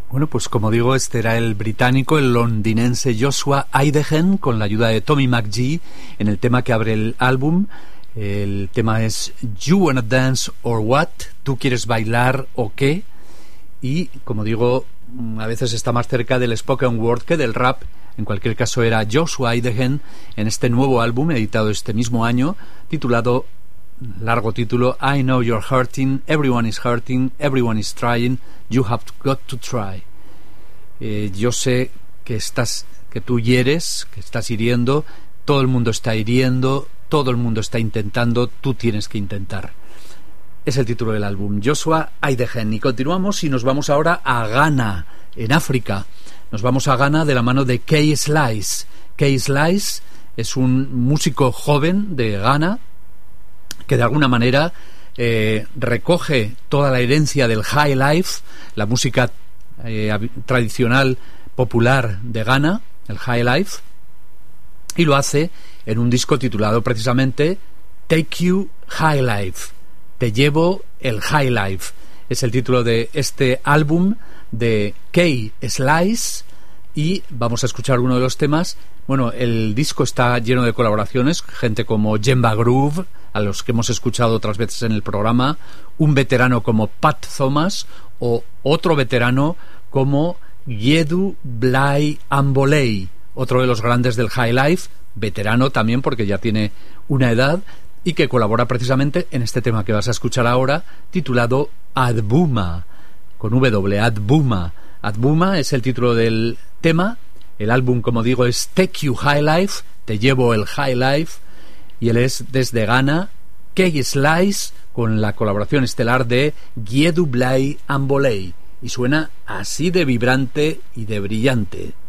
Bueno, pues como digo, este era el británico, el londinense Joshua Idehen, con la ayuda de Tommy McGee en el tema que abre el álbum. El tema es You Wanna Dance or What? ¿Tú quieres bailar o qué? Y, como digo, a veces está más cerca del spoken word que del rap. En cualquier caso, era Joshua Idehen en este nuevo álbum editado este mismo año, titulado, largo título, I Know You're Hurting, Everyone is Hurting, Everyone is Trying, You Have Got to Try. Yo sé que tú hieres, que estás hiriendo, todo el mundo está hiriendo, todo el mundo está intentando, tú tienes que intentar. Es el título del álbum, Joshua Idehen. Y continuamos y nos vamos ahora a Ghana, en África. Nos vamos a Ghana de la mano de Kay Slice. Kay Slice es un músico joven de Ghana que de alguna manera recoge toda la herencia del high life, la música tradicional popular de Ghana, el high life, y lo hace en un disco titulado precisamente Take You High Life, Te llevo el high life. Es el título de este álbum de Kay Slice y vamos a escuchar uno de los temas. Bueno, el disco está lleno de colaboraciones, gente como Jemba Groove, a los que hemos escuchado otras veces en el programa, un veterano como Pat Thomas o otro veterano como Yedu Blai Ambolei, otro de los grandes del high life, veterano también porque ya tiene una edad y que colabora precisamente en este tema que vas a escuchar ahora, titulado Adbuma, con W, Adbuma. Adbuma es el título del tema. El álbum, como digo, es Take You High Life, Te llevo el high life, y él es desde Ghana, Kay Slice, con la colaboración estelar de Yedu Blai Ambolei, y suena así de vibrante y de brillante.